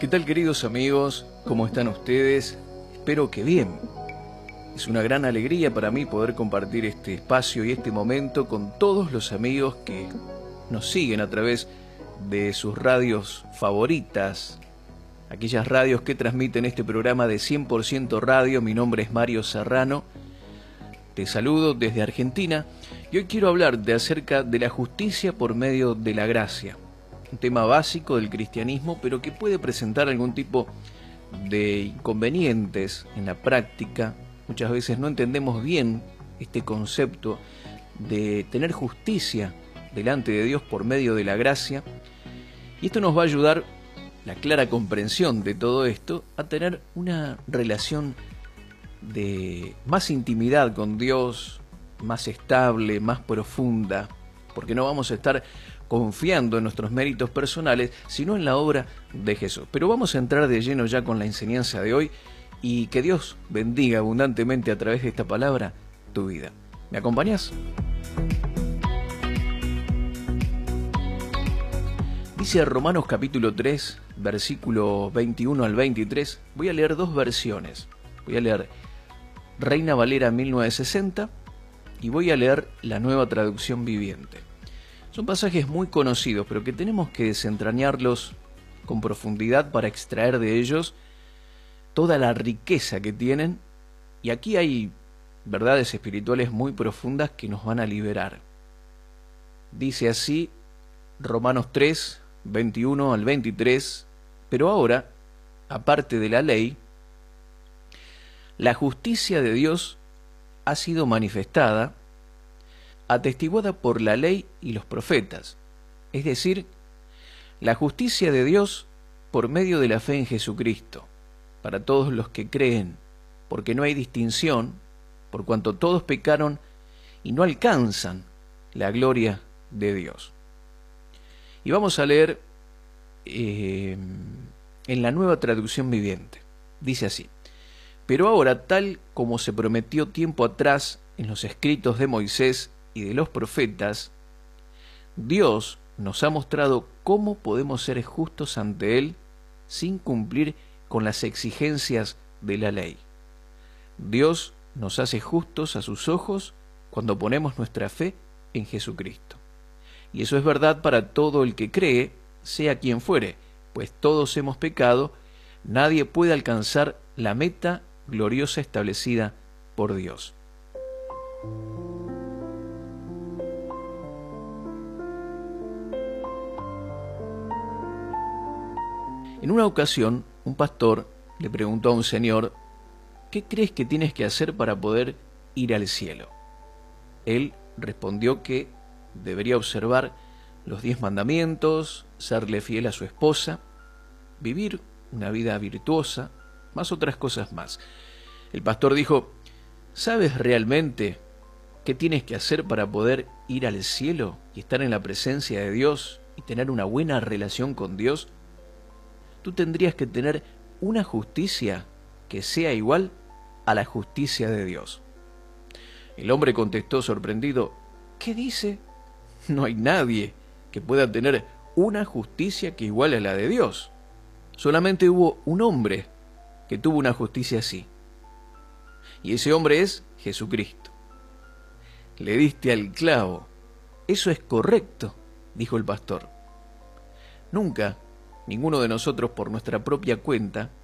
¿Qué tal, queridos amigos? ¿Cómo están ustedes? Espero que bien. Es una gran alegría para mí poder compartir este espacio y este momento con todos los amigos que nos siguen a través de sus radios favoritas, aquellas radios que transmiten este programa de 100% Radio. Mi nombre es Mario Serrano, te saludo desde Argentina y hoy quiero hablarte acerca de la justicia por medio de la gracia. Un tema básico del cristianismo, pero que puede presentar algún tipo de inconvenientes en la práctica. Muchas veces no entendemos bien este concepto de tener justicia delante de Dios por medio de la gracia, y esto nos va a ayudar, la clara comprensión de todo esto, a tener una relación de más intimidad con Dios, más estable, más profunda, porque no vamos a estar confiando en nuestros méritos personales, sino en la obra de Jesús. Pero vamos a entrar de lleno ya con la enseñanza de hoy, y que Dios bendiga abundantemente a través de esta palabra tu vida. ¿Me acompañás? Dice Romanos capítulo 3, versículo 21 al 23. Voy a leer dos versiones. Voy a leer Reina Valera 1960 y voy a leer la Nueva Traducción Viviente. Son pasajes muy conocidos, pero que tenemos que desentrañarlos con profundidad para extraer de ellos toda la riqueza que tienen, y aquí hay verdades espirituales muy profundas que nos van a liberar. Dice así Romanos 3, 21 al 23, pero ahora, aparte de la ley, la justicia de Dios ha sido manifestada, atestiguada por la ley y los profetas, es decir, la justicia de Dios por medio de la fe en Jesucristo, para todos los que creen, porque no hay distinción, por cuanto todos pecaron y no alcanzan la gloria de Dios. Y vamos a leer en la Nueva Traducción Viviente. Dice así: pero ahora, tal como se prometió tiempo atrás en los escritos de Moisés y de los profetas, Dios nos ha mostrado cómo podemos ser justos ante Él sin cumplir con las exigencias de la ley. Dios nos hace justos a sus ojos cuando ponemos nuestra fe en Jesucristo. Y eso es verdad para todo el que cree, sea quien fuere, pues todos hemos pecado, nadie puede alcanzar la meta gloriosa establecida por Dios. En una ocasión, un pastor le preguntó a un señor: ¿qué crees que tienes que hacer para poder ir al cielo? Él respondió que debería observar los 10 mandamientos, serle fiel a su esposa, vivir una vida virtuosa, más otras cosas más. El pastor dijo: ¿sabes realmente qué tienes que hacer para poder ir al cielo y estar en la presencia de Dios y tener una buena relación con Dios? Tú tendrías que tener una justicia que sea igual a la justicia de Dios. El hombre contestó sorprendido: ¿qué dice? No hay nadie que pueda tener una justicia que iguale a la de Dios. Solamente hubo un hombre que tuvo una justicia así. Y ese hombre es Jesucristo. Le diste al clavo. Eso es correcto, dijo el pastor. Nunca ninguno de nosotros por nuestra propia cuenta